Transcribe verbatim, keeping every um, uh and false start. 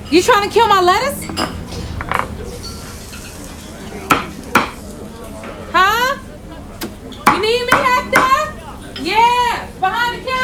You trying to kill my lettuce? Huh? You need me?